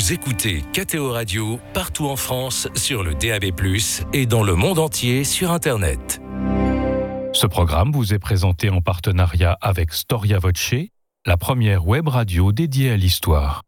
Vous écoutez KTO Radio partout en France sur le DAB+, et dans le monde entier sur Internet. Ce programme vous est présenté en partenariat avec Storia Voce, la première web radio dédiée à l'histoire.